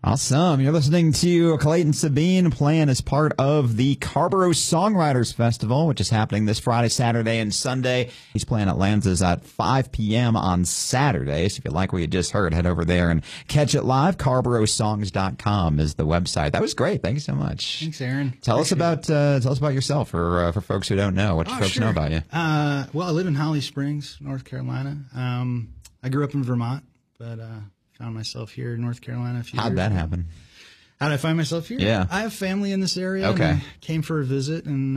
Awesome. You're listening to Clayton Sabine playing as part of the Carrboro Songwriters Festival, which is happening this Friday, Saturday, and Sunday. He's playing at Lanza's at 5 p.m. on Saturday. So if you like what you just heard, head over there and catch it live. CarrboroSongs.com is the website. That was great. Thank you so much. Thanks, Aaron. Tell us about yourself for folks who don't know. What do folks know about you? Well, I live in Holly Springs, North Carolina. I grew up in Vermont, but found myself here in North Carolina a few years How'd that happen? How did I find myself here? Yeah. I have family in this area. Okay. And I came for a visit, and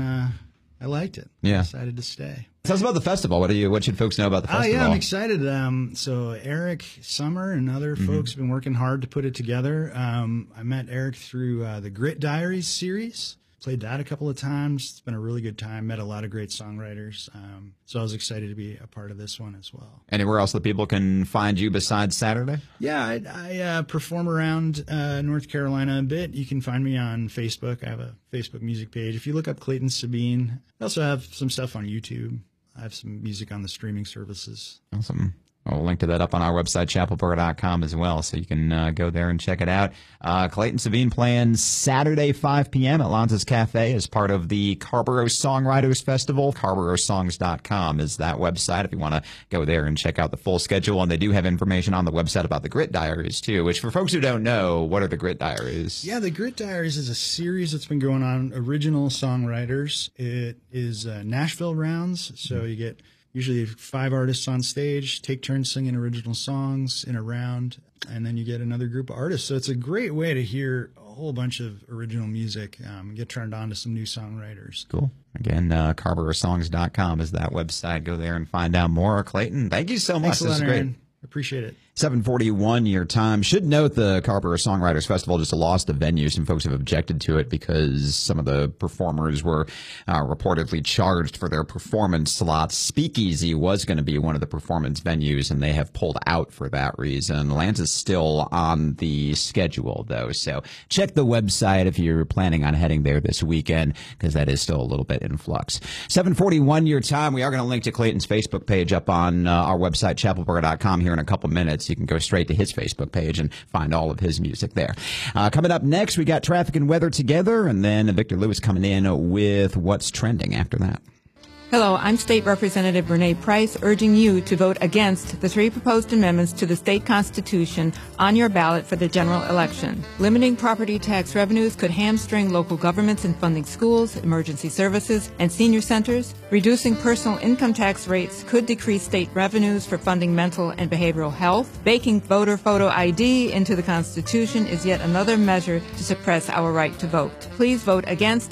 I liked it. Yeah. I decided to stay. Tell us about the festival. What should folks know about the festival? Yeah, I'm excited. So Eric Summer and other folks have been working hard to put it together. I met Eric through the Grit Diaries series. Played that a couple of times. It's been a really good time. Met a lot of great songwriters. So I was excited to be a part of this one as well. Anywhere else that people can find you besides Saturday? Yeah, I perform around North Carolina a bit. You can find me on Facebook. I have a Facebook music page. If you look up Clayton Sabine, I also have some stuff on YouTube. I have some music on the streaming services. Awesome. We'll link to that up on our website, chapelboro.com as well, so you can go there and check it out. Clayton Sabine playing Saturday, 5 p.m. at Lanza's Cafe as part of the Carrboro Songwriters Festival. CarrboroSongs.com is that website if you want to go there and check out the full schedule. And they do have information on the website about the Grit Diaries, too, which for folks who don't know, what are the Grit Diaries? Yeah, the Grit Diaries is a series that's been going on, original songwriters. It is Nashville rounds, so you get usually 5 artists on stage, take turns singing original songs in a round, and then you get another group of artists. So it's a great way to hear a whole bunch of original music, get turned on to some new songwriters. Cool. Again, CarrboroSongs.com is that website. Go there and find out more. Clayton, thank you so much. Thanks a lot, This is great. Aaron. Appreciate it. 7:41 your time. Should note the Carrboro Songwriters Festival just lost a venue. Some folks have objected to it because some of the performers were reportedly charged for their performance slots. Speakeasy was going to be one of the performance venues, and they have pulled out for that reason. Lanza's still on the schedule, though, so check the website if you're planning on heading there this weekend, because that is still a little bit in flux. 7:41 your time. We are going to link to Clayton's Facebook page up on our website, chapelboro.com, here in a couple minutes. You can go straight to his Facebook page and find all of his music there. Coming up next, we got traffic and weather together, and then Victor Lewis coming in with what's trending after that. Hello, I'm State Representative Renee Price, urging you to vote against the 3 proposed amendments to the state constitution on your ballot for the general election. Limiting property tax revenues could hamstring local governments in funding schools, emergency services, and senior centers. Reducing personal income tax rates could decrease state revenues for funding mental and behavioral health. Baking voter photo ID into the Constitution is yet another measure to suppress our right to vote. Please vote against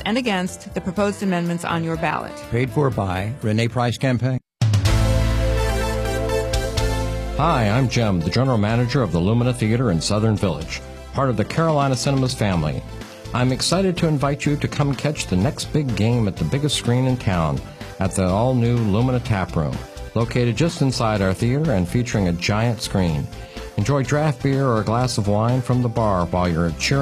the proposed amendments on your ballot. Paid for by Renee Price Campaign. Hi, I'm Jim, the General Manager of the Lumina Theater in Southern Village, part of the Carolina Cinemas family. I'm excited to invite you to come catch the next big game at the biggest screen in town at the all-new Lumina Tap Room, located just inside our theater and featuring a giant screen. Enjoy draft beer or a glass of wine from the bar while you're cheering